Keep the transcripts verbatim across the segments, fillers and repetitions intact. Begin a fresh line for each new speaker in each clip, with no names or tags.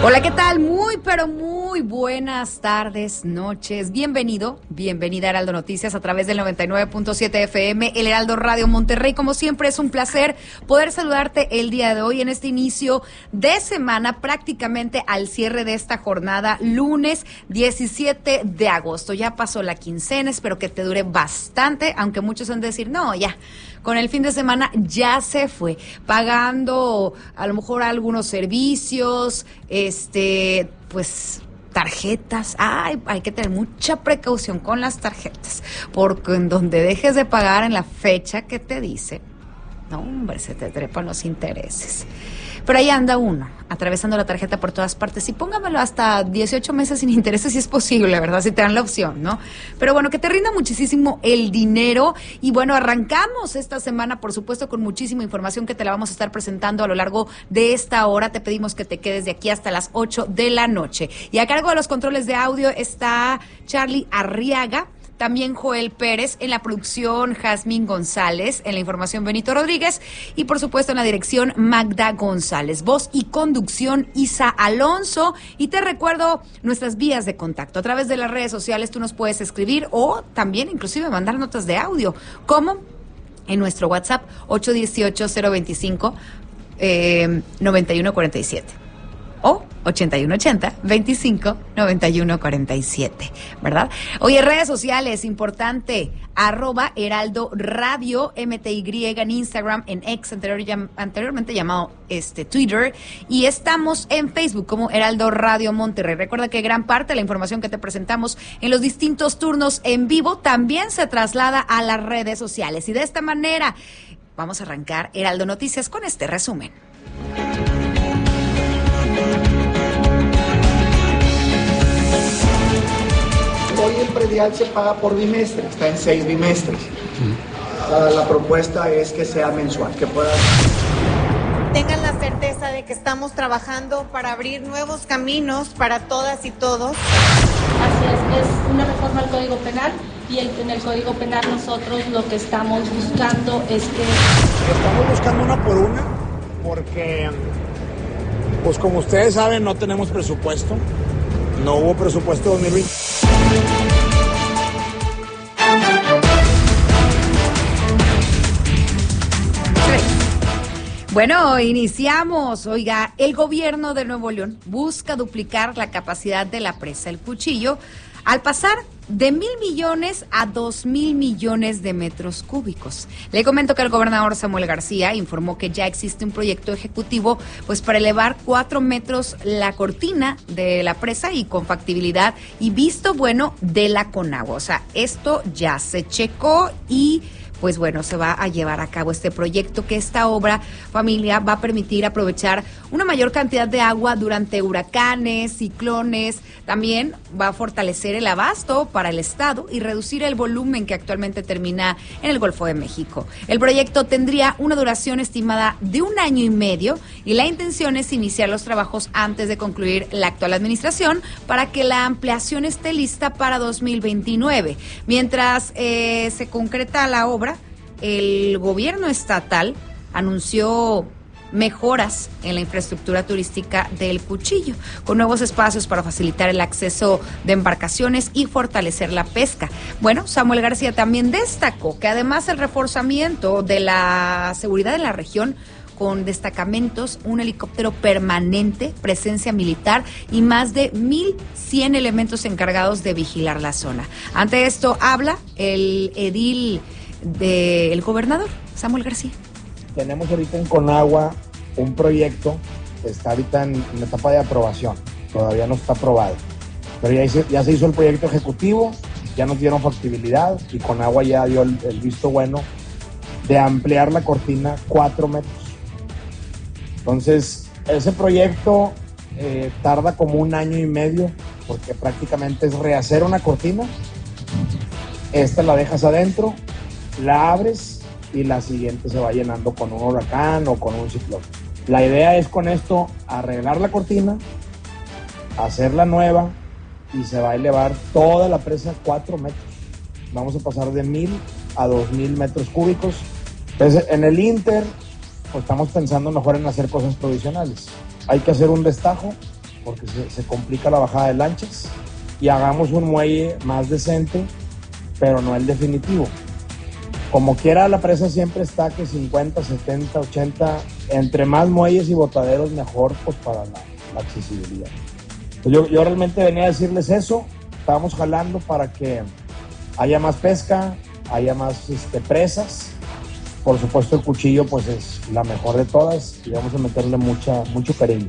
Hola, ¿qué tal? Muy, pero muy buenas tardes, noches. Bienvenido, bienvenida a Heraldo Noticias a través del noventa y nueve punto siete F M, el Heraldo Radio Monterrey. Como siempre, es un placer poder saludarte el día de hoy en este inicio de semana, prácticamente al cierre de esta jornada, lunes diecisiete de agosto. Ya pasó la quincena, espero que te dure bastante, aunque muchos han de decir, no, ya, con el fin de semana ya se fue, pagando a lo mejor algunos servicios, este, pues tarjetas. Ay, hay que tener mucha precaución con las tarjetas, porque en donde dejes de pagar en la fecha que te dice, no, hombre, se te trepan los intereses. Pero ahí anda uno, atravesando la tarjeta por todas partes. Y póngamelo hasta dieciocho meses sin intereses si es posible, ¿verdad? Si te dan la opción, ¿no? Pero bueno, que te rinda muchísimo el dinero. Y bueno, arrancamos esta semana, por supuesto, con muchísima información que te la vamos a estar presentando a lo largo de esta hora. Te pedimos que te quedes de aquí hasta las ocho de la noche. Y a cargo de los controles de audio está Charlie Arriaga. También Joel Pérez, en la producción Jazmín González, en la información Benito Rodríguez y por supuesto en la dirección Magda González. Voz y conducción Isa Alonso. Y te recuerdo nuestras vías de contacto. A través de las redes sociales tú nos puedes escribir o también inclusive mandar notas de audio, como en nuestro WhatsApp ocho uno ocho, cero dos cinco, nueve uno cuatro siete. O ochenta y uno ochenta, veinticinco, noventa y uno cuarenta y siete, ¿verdad? Oye, redes sociales, importante, arroba Heraldo Radio, M T Y en Instagram, en X, anterior, anteriormente llamado este Twitter, y estamos en Facebook como Heraldo Radio Monterrey. Recuerda que gran parte de la información que te presentamos en los distintos turnos en vivo también se traslada a las redes sociales. Y de esta manera vamos a arrancar Heraldo Noticias con este resumen.
Hoy el predial se paga por bimestre, está en seis bimestres. Uh-huh. La, la propuesta es que sea mensual, que pueda...
Tengan la certeza de que estamos trabajando para abrir nuevos caminos para todas y todos.
Así es, es una reforma al Código Penal y el, en el Código Penal nosotros lo que estamos buscando es que...
Estamos buscando una por una porque, pues como ustedes saben, no tenemos presupuesto. No hubo presupuesto dos mil veinte.
Bueno, iniciamos. Oiga, el gobierno de Nuevo León busca duplicar la capacidad de la presa El Cuchillo al pasar de mil millones a dos mil millones de metros cúbicos. Le comento que el gobernador Samuel García informó que ya existe un proyecto ejecutivo pues para elevar cuatro metros la cortina de la presa y con factibilidad y visto bueno de la Conagua. O sea, esto ya se checó y pues bueno, se va a llevar a cabo este proyecto, que esta obra, familia, va a permitir aprovechar una mayor cantidad de agua durante huracanes, ciclones. También va a fortalecer el abasto para el estado y reducir el volumen que actualmente termina en el Golfo de México. El proyecto tendría una duración estimada de un año y medio y la intención es iniciar los trabajos antes de concluir la actual administración para que la ampliación esté lista para dos mil veintinueve. Mientras eh, se concreta la obra, el gobierno estatal anunció mejoras en la infraestructura turística del Cuchillo, con nuevos espacios para facilitar el acceso de embarcaciones y fortalecer la pesca. Bueno, Samuel García también destacó que además el reforzamiento de la seguridad en la región con destacamentos, un helicóptero permanente, presencia militar y más de mil cien elementos encargados de vigilar la zona. Ante esto habla el edil del gobernador, Samuel García.
Tenemos ahorita en Conagua un proyecto que está ahorita en, en etapa de aprobación, todavía no está aprobado, pero ya, hice, ya se hizo el proyecto ejecutivo, ya nos dieron factibilidad y Conagua ya dio el, el visto bueno de ampliar la cortina cuatro metros. Entonces, ese proyecto eh, tarda como un año y medio, porque prácticamente es rehacer una cortina, esta la dejas adentro, la abres y la siguiente se va llenando con un huracán o con un ciclón. La idea es con esto arreglar la cortina, hacerla nueva y se va a elevar toda la presa cuatro metros. Vamos a pasar de mil a dos mil metros cúbicos. Entonces, en el Inter, pues estamos pensando mejor en hacer cosas provisionales. Hay que hacer un destajo porque se, se complica la bajada de lanchas, y hagamos un muelle más decente, pero no el definitivo. Como quiera, la presa siempre está que cincuenta, setenta, ochenta, entre más muelles y botaderos mejor, pues para la, la accesibilidad. Pues yo, yo realmente venía a decirles eso, estábamos jalando para que haya más pesca, haya más este, presas. Por supuesto el cuchillo pues es la mejor de todas y vamos a meterle mucha, mucho cariño.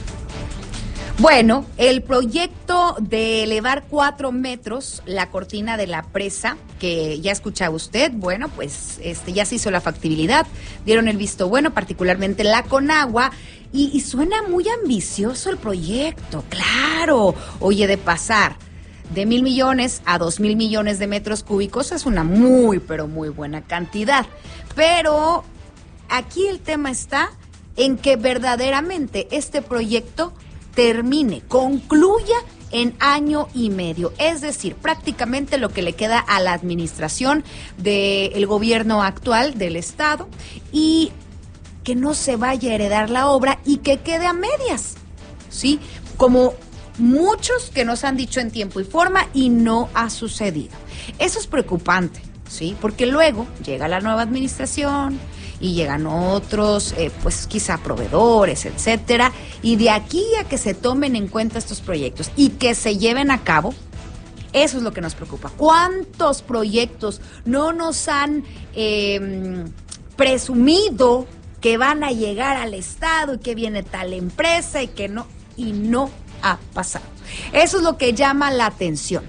Bueno, el proyecto de elevar cuatro metros la cortina de la presa, que ya escuchaba usted, bueno, pues este ya se hizo la factibilidad, dieron el visto bueno, particularmente la Conagua, y, y suena muy ambicioso el proyecto, claro. Oye, de pasar de mil millones a dos mil millones de metros cúbicos es una muy, pero muy buena cantidad. Pero aquí el tema está en que verdaderamente este proyecto termine, concluya en año y medio, es decir, prácticamente lo que le queda a la administración del gobierno actual del estado, y que no se vaya a heredar la obra y que quede a medias, ¿sí? Como muchos que nos han dicho en tiempo y forma y no ha sucedido. Eso es preocupante, ¿sí? Porque luego llega la nueva administración y llegan otros, eh, pues quizá proveedores, etcétera, y de aquí a que se tomen en cuenta estos proyectos y que se lleven a cabo, eso es lo que nos preocupa. ¿Cuántos proyectos no nos han eh, presumido que van a llegar al estado y que viene tal empresa y que no, y no ha pasado? Eso es lo que llama la atención.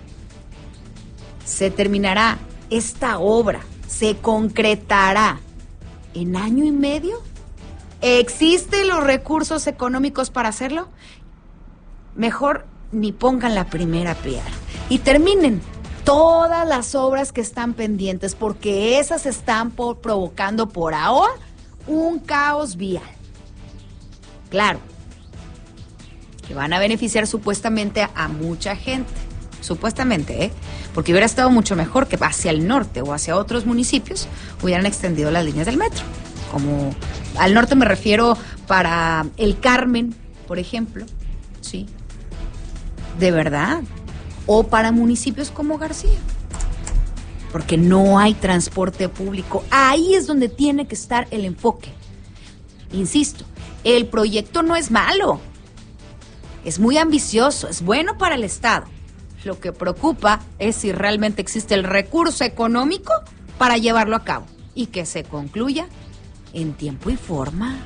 ¿Se terminará esta obra? ¿Se concretará en año y medio? ¿Existen los recursos económicos para hacerlo? Mejor ni pongan la primera piedra y terminen todas las obras que están pendientes, porque esas están por, provocando por ahora un caos vial. Claro, que van a beneficiar supuestamente a, a mucha gente, supuestamente, ¿eh? Porque hubiera estado mucho mejor que hacia el norte o hacia otros municipios hubieran extendido las líneas del metro. Como al norte me refiero para el Carmen, por ejemplo, ¿sí? De verdad. O para municipios como García. Porque no hay transporte público. Ahí es donde tiene que estar el enfoque. Insisto, el proyecto no es malo. Es muy ambicioso, es bueno para el Estado. Lo que preocupa es si realmente existe el recurso económico para llevarlo a cabo y que se concluya en tiempo y forma.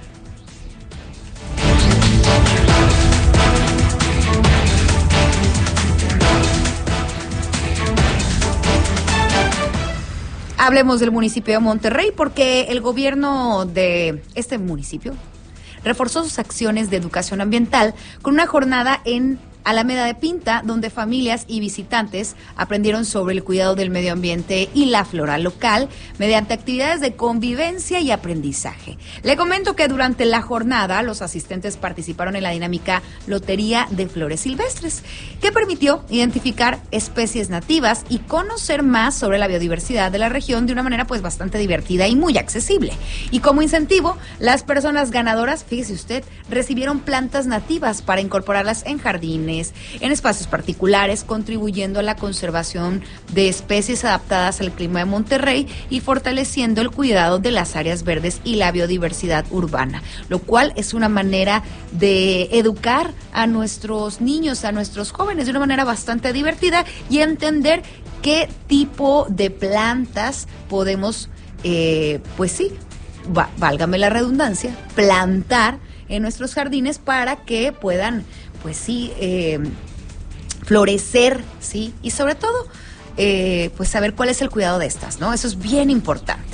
Hablemos del municipio de Monterrey, porque el gobierno de este municipio reforzó sus acciones de educación ambiental con una jornada en Alameda de Pinta, donde familias y visitantes aprendieron sobre el cuidado del medio ambiente y la flora local mediante actividades de convivencia y aprendizaje. Le comento que durante la jornada los asistentes participaron en la dinámica Lotería de Flores Silvestres, que permitió identificar especies nativas y conocer más sobre la biodiversidad de la región de una manera pues bastante divertida y muy accesible. Y como incentivo, las personas ganadoras, fíjese usted, recibieron plantas nativas para incorporarlas en jardines, en espacios particulares, contribuyendo a la conservación de especies adaptadas al clima de Monterrey y fortaleciendo el cuidado de las áreas verdes y la biodiversidad urbana, lo cual es una manera de educar a nuestros niños, a nuestros jóvenes de una manera bastante divertida y entender qué tipo de plantas podemos, eh, pues sí, va, válgame la redundancia, plantar en nuestros jardines para que puedan, pues sí, eh, florecer, sí, y sobre todo, eh, pues saber cuál es el cuidado de estas, ¿no? Eso es bien importante.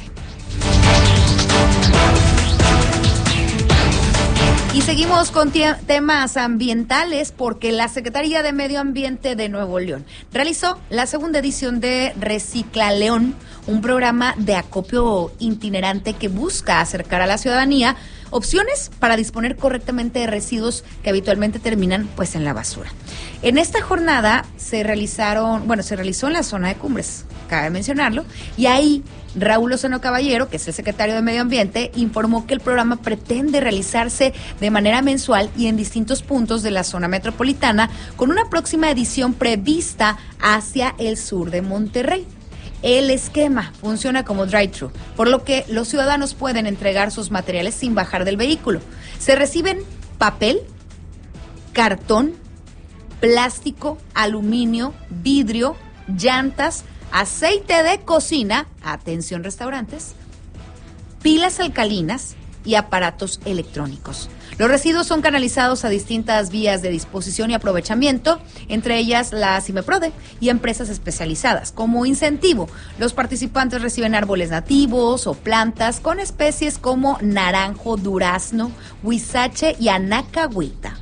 Y seguimos con temas ambientales, porque la Secretaría de Medio Ambiente de Nuevo León realizó la segunda edición de Recicla León, un programa de acopio itinerante que busca acercar a la ciudadanía opciones para disponer correctamente de residuos que habitualmente terminan pues en la basura. En esta jornada se realizaron, bueno, se realizó en la zona de Cumbres, cabe mencionarlo, y ahí Raúl Lozano Caballero, que es el secretario de Medio Ambiente, informó que el programa pretende realizarse de manera mensual y en distintos puntos de la zona metropolitana, con una próxima edición prevista hacia el sur de Monterrey. El esquema funciona como drive-thru, por lo que los ciudadanos pueden entregar sus materiales sin bajar del vehículo. Se reciben papel, cartón, plástico, aluminio, vidrio, llantas, aceite de cocina, atención restaurantes, pilas alcalinas y aparatos electrónicos. Los residuos son canalizados a distintas vías de disposición y aprovechamiento, entre ellas la CIMEPRODE y empresas especializadas. Como incentivo, los participantes reciben árboles nativos o plantas con especies como naranjo, durazno, huizache y anacahuita.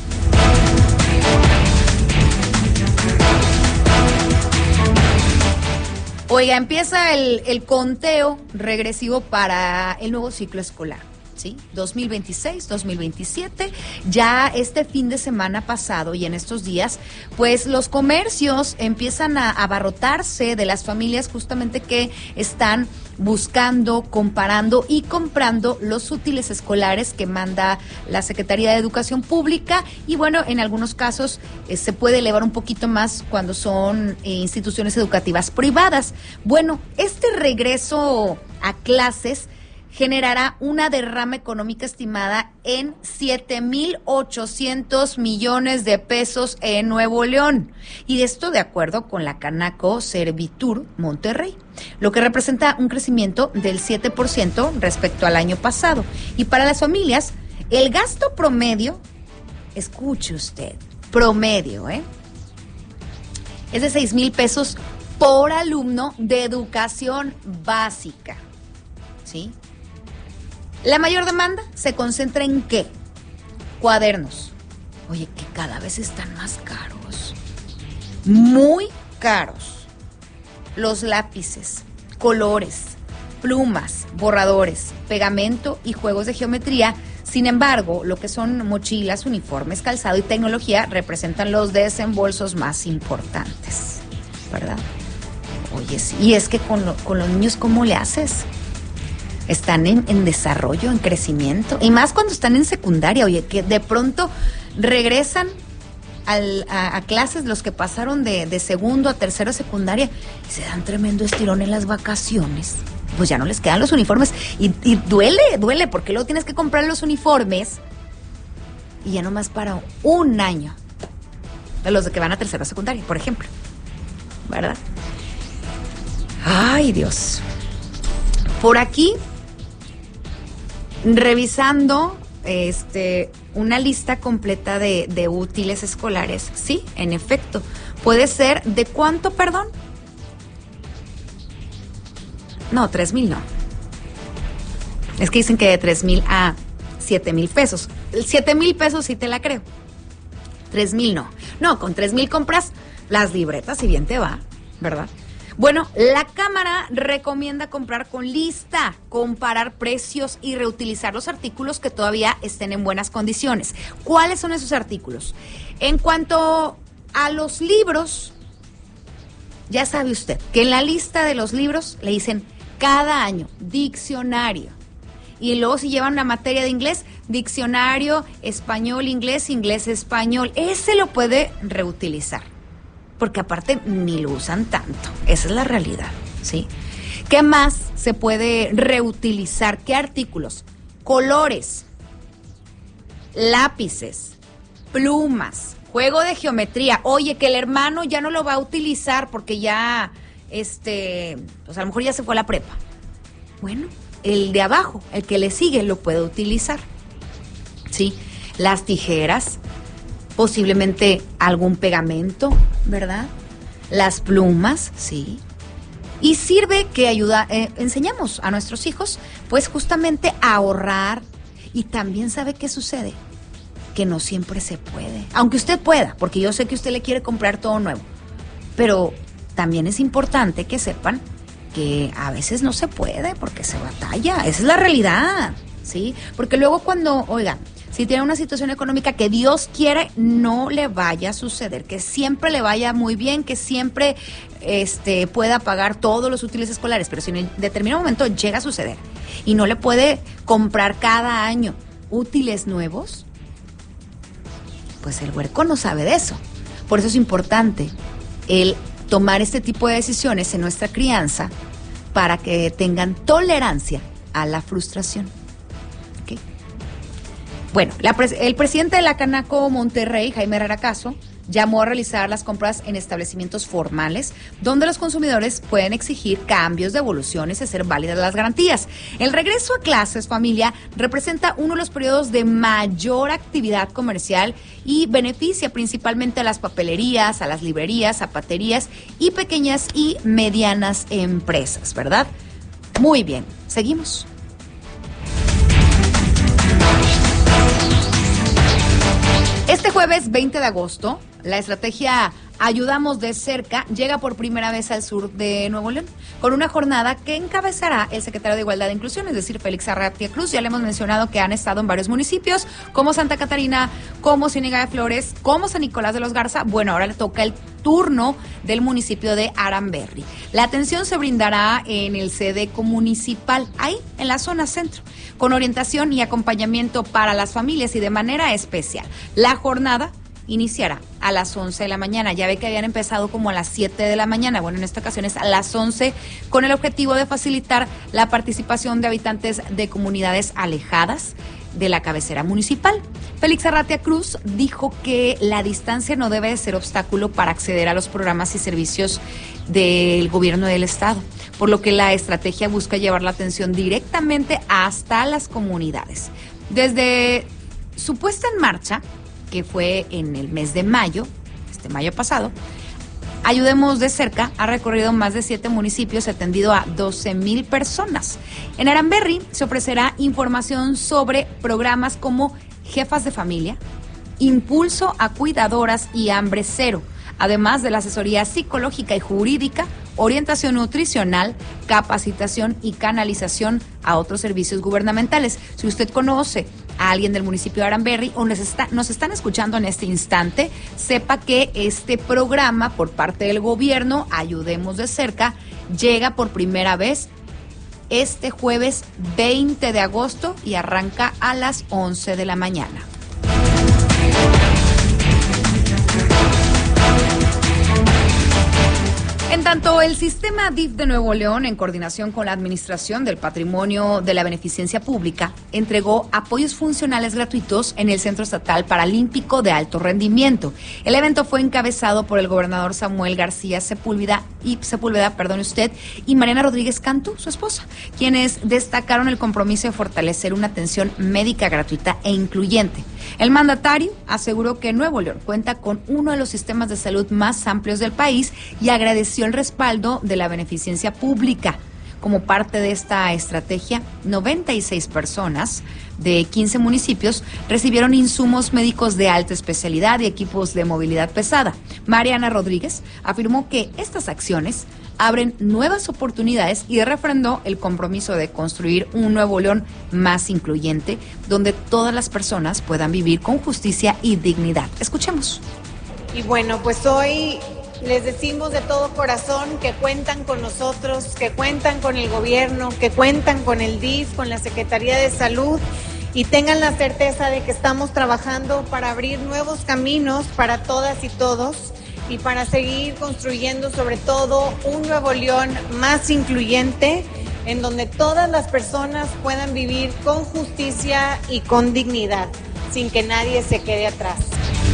Oiga, empieza el, el conteo regresivo para el nuevo ciclo escolar, ¿sí? dos mil veintiséis, dos mil veintisiete, ya este fin de semana pasado y en estos días, pues los comercios empiezan a abarrotarse de las familias justamente que están buscando, comparando y comprando los útiles escolares que manda la Secretaría de Educación Pública, y bueno, en algunos casos eh, se puede elevar un poquito más cuando son eh, instituciones educativas privadas. Bueno, este regreso a clases generará una derrama económica estimada en siete mil ochocientos millones de pesos en Nuevo León. Y esto de acuerdo con la Canaco Servitur Monterrey, lo que representa un crecimiento del siete por ciento respecto al año pasado. Y para las familias, el gasto promedio, escuche usted, promedio, ¿eh? es de seis mil pesos por alumno de educación básica, ¿sí? La mayor demanda se concentra en ¿qué? Cuadernos. Oye, que cada vez están más caros. Muy caros. Los lápices, colores, plumas, borradores, pegamento y juegos de geometría. Sin embargo, lo que son mochilas, uniformes, calzado y tecnología representan los desembolsos más importantes, ¿verdad? Oye, sí. Y es que con, lo, con los niños, ¿cómo le haces? Están en, en desarrollo, en crecimiento, y más cuando están en secundaria, oye, que de pronto regresan al, a, a clases los que pasaron de, de segundo a tercero secundaria y se dan tremendo estirón en las vacaciones. Pues ya no les quedan los uniformes y, y duele, duele, porque luego tienes que comprar los uniformes y ya nomás para un año, de los de que van a tercero secundaria, por ejemplo, ¿verdad? Ay, Dios. Por aquí, revisando este una lista completa de, de útiles escolares, sí, en efecto, puede ser de cuánto, perdón. No, tres mil no. Es que dicen que de tres mil a siete mil pesos. Siete mil pesos sí te la creo. Tres mil no. No, con tres mil compras las libretas y bien te va, ¿verdad? Bueno, la Cámara recomienda comprar con lista, comparar precios y reutilizar los artículos que todavía estén en buenas condiciones. ¿Cuáles son esos artículos? En cuanto a los libros, ya sabe usted que en la lista de los libros le dicen cada año diccionario. Y luego si llevan una materia de inglés, diccionario, español, inglés, inglés, español. Ese lo puede reutilizar, porque aparte ni lo usan tanto. Esa es la realidad, ¿sí? ¿Qué más se puede reutilizar? ¿Qué artículos? Colores, lápices, plumas, juego de geometría. Oye, que el hermano ya no lo va a utilizar porque ya, este, pues a lo mejor ya se fue a la prepa. Bueno, el de abajo, el que le sigue, lo puede utilizar, ¿sí? Las tijeras, posiblemente algún pegamento, ¿verdad? Las plumas, sí. Y sirve que ayuda, eh, enseñamos a nuestros hijos, pues justamente a ahorrar. Y también sabe qué sucede, que no siempre se puede, aunque usted pueda, porque yo sé que usted le quiere comprar todo nuevo, pero también es importante que sepan que a veces no se puede porque se batalla. Esa es la realidad, ¿sí? Porque luego cuando, oigan, si tiene una situación económica que Dios quiere no le vaya a suceder, que siempre le vaya muy bien, que siempre este, pueda pagar todos los útiles escolares, pero si en determinado momento llega a suceder y no le puede comprar cada año útiles nuevos, pues el huerco no sabe de eso. Por eso es importante el tomar este tipo de decisiones en nuestra crianza para que tengan tolerancia a la frustración. ¿Okay? Bueno, la pres- el presidente de la Canaco Monterrey, Jaime Herrera Caso, llamó a realizar las compras en establecimientos formales donde los consumidores pueden exigir cambios, devoluciones y hacer válidas las garantías. El regreso a clases, familia, representa uno de los periodos de mayor actividad comercial y beneficia principalmente a las papelerías, a las librerías, zapaterías y pequeñas y medianas empresas, ¿verdad? Muy bien, seguimos. Este jueves veinte de agosto, la estrategia Ayudamos de Cerca llega por primera vez al sur de Nuevo León, con una jornada que encabezará el secretario de Igualdad e Inclusión, es decir, Félix Arratia Cruz. Ya le hemos mencionado que han estado en varios municipios, como Santa Catarina, como Ciénega de Flores, como San Nicolás de los Garza. Bueno, ahora le toca el turno del municipio de Aramberri. La atención se brindará en el Sedeco municipal, ahí en la zona centro, con orientación y acompañamiento para las familias y de manera especial. La jornada iniciará a las once de la mañana. Ya ve que habían empezado como a las siete de la mañana. Bueno, en esta ocasión es a las once, con el objetivo de facilitar la participación de habitantes de comunidades alejadas de la cabecera municipal. Félix Arratia Cruz dijo que la distancia no debe de ser obstáculo para acceder a los programas y servicios del gobierno del estado, por lo que la estrategia busca llevar la atención directamente hasta las comunidades. Desde su puesta en marcha, que fue en el mes de mayo, este mayo pasado, Ayudemos de Cerca ha recorrido más de siete municipios, atendido a doce mil personas. En Aramberri se ofrecerá información sobre programas como Jefas de Familia, Impulso a Cuidadoras y Hambre Cero, además de la asesoría psicológica y jurídica, orientación nutricional, capacitación y canalización a otros servicios gubernamentales. Si usted conoce a alguien del municipio de Aramberri o nos, está, nos están escuchando en este instante, sepa que este programa por parte del gobierno, Ayudemos de Cerca, llega por primera vez este jueves veinte de agosto y arranca a las once de la mañana. En tanto, el sistema D I F de Nuevo León, en coordinación con la Administración del Patrimonio de la Beneficencia Pública, entregó apoyos funcionales gratuitos en el Centro Estatal Paralímpico de Alto Rendimiento. El evento fue encabezado por el gobernador Samuel García Sepúlveda y Sepúlveda, perdone usted, y Mariana Rodríguez Cantú, su esposa, quienes destacaron el compromiso de fortalecer una atención médica gratuita e incluyente. El mandatario aseguró que Nuevo León cuenta con uno de los sistemas de salud más amplios del país y agradeció el respaldo de la beneficencia pública. Como parte de esta estrategia, noventa y seis personas de quince municipios recibieron insumos médicos de alta especialidad y equipos de movilidad pesada. Mariana Rodríguez afirmó que estas acciones abren nuevas oportunidades y refrendó el compromiso de construir un Nuevo León más incluyente, donde todas las personas puedan vivir con justicia y dignidad. Escuchemos.
Y bueno, pues hoy les decimos de todo corazón que cuentan con nosotros, que cuentan con el gobierno, que cuentan con el D I F, con la Secretaría de Salud, y tengan la certeza de que estamos trabajando para abrir nuevos caminos para todas y todos y para seguir construyendo sobre todo un Nuevo León más incluyente, en donde todas las personas puedan vivir con justicia y con dignidad, sin que nadie se quede atrás.